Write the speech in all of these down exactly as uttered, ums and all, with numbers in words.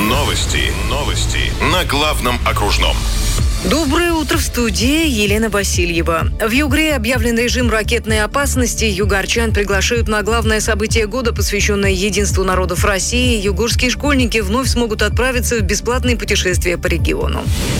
Новости. Новости. На главном окружном. Доброе утро, в студии Елена Васильева. В Югре объявлен режим ракетной опасности. Югорчан приглашают на главное событие года, посвященное единству народов России. Югорские школьники вновь смогут отправиться в бесплатные путешествия по региону.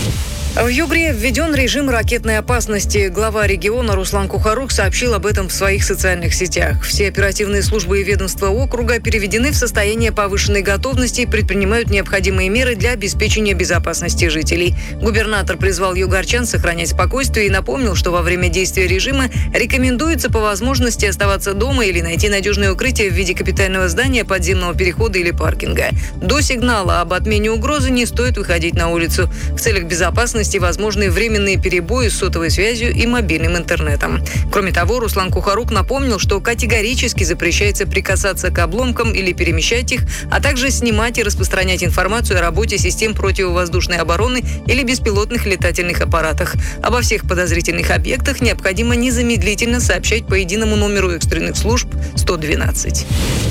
В Югре введен режим ракетной опасности. Глава региона Руслан Кухарук сообщил об этом в своих социальных сетях. Все оперативные службы и ведомства округа переведены в состояние повышенной готовности и предпринимают необходимые меры для обеспечения безопасности жителей. Губернатор призвал югорчан сохранять спокойствие и напомнил, что во время действия режима рекомендуется по возможности оставаться дома или найти надежное укрытие в виде капитального здания, подземного перехода или паркинга. До сигнала об отмене угрозы не стоит выходить на улицу. В целях безопасности возможны временные перебои с сотовой связью и мобильным интернетом. Кроме того, Руслан Кухарук напомнил, что категорически запрещается прикасаться к обломкам или перемещать их, а также снимать и распространять информацию о работе систем противовоздушной обороны или беспилотных летательных аппаратах. Обо всех подозрительных объектах необходимо незамедлительно сообщать по единому номеру экстренных служб сто двенадцать.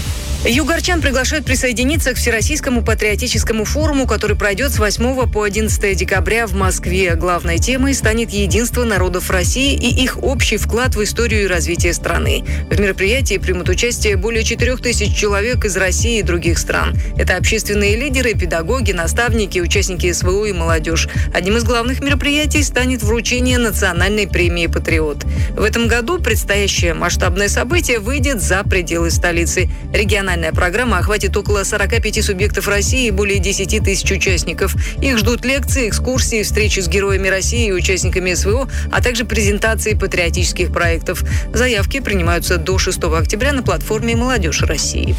Югорчан приглашают присоединиться к Всероссийскому патриотическому форуму, который пройдет с восьмого по одиннадцатое декабря в Москве. Главной темой станет единство народов России и их общий вклад в историю и развитие страны. В мероприятии примут участие более четырех тысяч человек из России и других стран. Это общественные лидеры, педагоги, наставники, участники СВО и молодежь. Одним из главных мероприятий станет вручение национальной премии «Патриот». В этом году предстоящее масштабное событие выйдет за пределы столицы. Региональная программа охватит около сорока пяти субъектов России и более десяти тысяч участников. Их ждут лекции, экскурсии, встречи с героями России и участниками СВО, а также презентации патриотических проектов. Заявки принимаются до шестого октября на платформе «Молодежь России».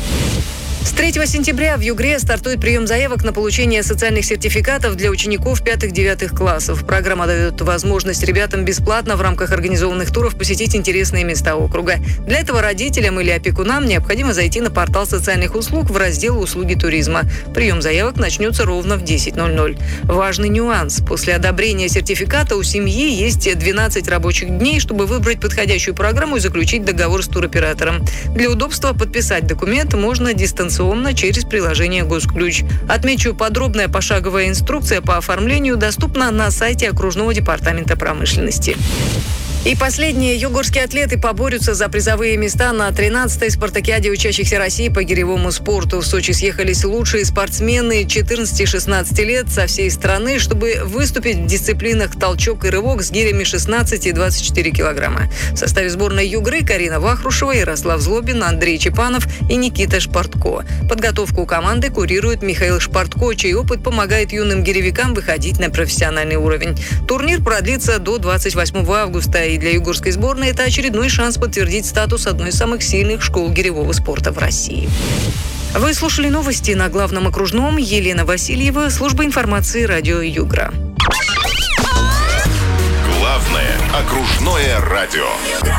С третьего сентября в Югре стартует прием заявок на получение социальных сертификатов для учеников пятых-девятых классов. Программа дает возможность ребятам бесплатно в рамках организованных туров посетить интересные места округа. Для этого родителям или опекунам необходимо зайти на портал социальных услуг в раздел «Услуги туризма». Прием заявок начнется ровно в десять ноль ноль. Важный нюанс. После одобрения сертификата у семьи есть двенадцать рабочих дней, чтобы выбрать подходящую программу и заключить договор с туроператором. Для удобства подписать документ можно дистанционно через приложение «Госключ». Отмечу, подробная пошаговая инструкция по оформлению доступна на сайте окружного департамента промышленности. И последние. Югорские атлеты поборются за призовые места на тринадцатой спартакиаде учащихся России по гиревому спорту. В Сочи съехались лучшие спортсмены четырнадцати-шестнадцати лет со всей страны, чтобы выступить в дисциплинах толчок и рывок с гирями шестнадцать и двадцать четыре килограмма. В составе сборной Югры Карина Вахрушева, Ярослав Злобин, Андрей Чепанов и Никита Шпартко. Подготовку команды курирует Михаил Шпартко, чей опыт помогает юным гиревикам выходить на профессиональный уровень. Турнир продлится до двадцать восьмого августа. И для югорской сборной это очередной шанс подтвердить статус одной из самых сильных школ гиревого спорта в России. Вы слушали новости на главном окружном. Елена Васильева, служба информации радио Югра. Главное окружное радио.